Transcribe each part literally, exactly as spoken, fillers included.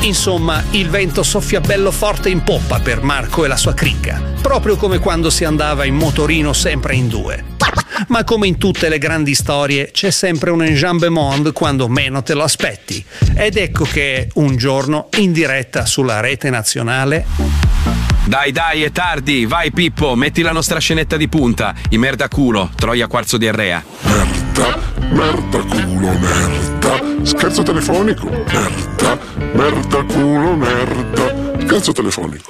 Insomma, il vento soffia bello forte in poppa per Marco e la sua cricca, proprio come quando si andava in motorino sempre in due. Ma come in tutte le grandi storie c'è sempre un enjambement quando meno te lo aspetti. Ed ecco che un giorno, in diretta sulla rete nazionale... Dai dai, è tardi, vai Pippo, metti la nostra scenetta di punta, i merda culo, Troia quarzo diarrea. Merda, merda culo, merda, scherzo telefonico, merda, merda culo, merda, scherzo telefonico.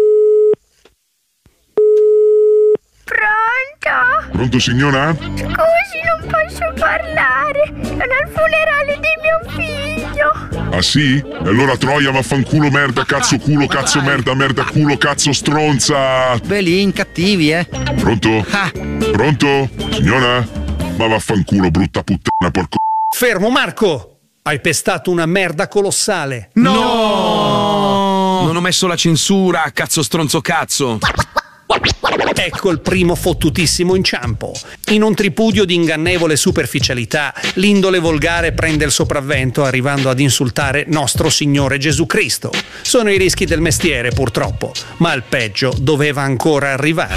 Pronto? Pronto signora? Scusi, non posso parlare, sono al funerale di mio figlio. Ah sì? E allora Troia vaffanculo, merda, cazzo culo, cazzo merda, merda culo, cazzo stronza. Belin, cattivi, eh. Pronto? Ah. Pronto? Signora? Ma vaffanculo, brutta puttana, porco. Fermo Marco! Hai pestato una merda colossale. No! Non ho messo la censura, cazzo stronzo cazzo. Ecco il primo fottutissimo inciampo. In un tripudio di ingannevole superficialità, l'indole volgare prende il sopravvento arrivando ad insultare nostro Signore Gesù Cristo. Sono i rischi del mestiere purtroppo, ma il peggio doveva ancora arrivare.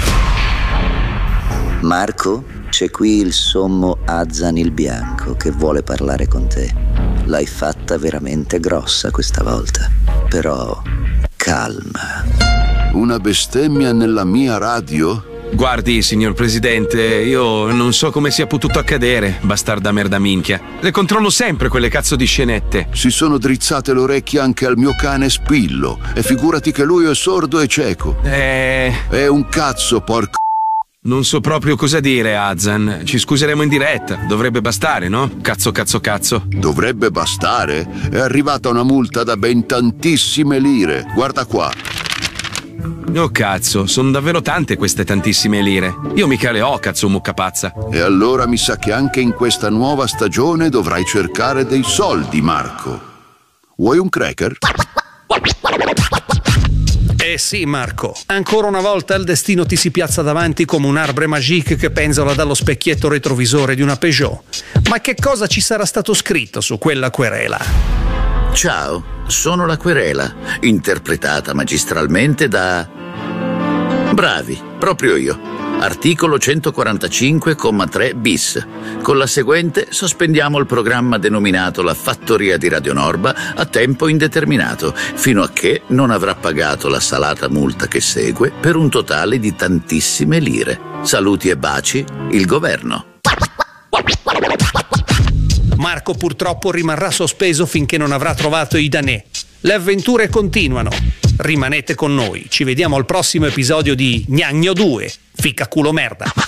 Marco, c'è qui il sommo Azan il Bianco che vuole parlare con te. L'hai fatta veramente grossa questa volta, però calma. Una bestemmia nella mia radio? Guardi, signor Presidente, io non so come sia potuto accadere, bastarda merda minchia. Le controllo sempre quelle cazzo di scenette. Si sono drizzate le orecchie anche al mio cane Spillo, e figurati che lui è sordo e cieco. Eh... È un cazzo, porco. Non so proprio cosa dire, Azan. Ci scuseremo in diretta. Dovrebbe bastare, no? Cazzo, cazzo, cazzo. Dovrebbe bastare? È arrivata una multa da ben tantissime lire. Guarda qua. Oh cazzo, sono davvero tante queste tantissime lire. Io mica le ho, cazzo mucca pazza. E allora mi sa che anche in questa nuova stagione dovrai cercare dei soldi, Marco. Vuoi un cracker? Eh sì, Marco, ancora una volta il destino ti si piazza davanti come un arbre magique che penzola dallo specchietto retrovisore di una Peugeot. Ma che cosa ci sarà stato scritto su quella querela? Ciao, sono la querela, interpretata magistralmente da... Bravi, proprio io. Articolo centoquarantacinque, comma tre bis. Con la seguente sospendiamo il programma denominato La Fattoria di Radio Norba a tempo indeterminato, fino a che non avrà pagato la salata multa che segue per un totale di tantissime lire. Saluti e baci, il governo. Marco purtroppo rimarrà sospeso finché non avrà trovato i danè. Le avventure continuano. Rimanete con noi, ci vediamo al prossimo episodio di Gnagno due, Ficca culo merda.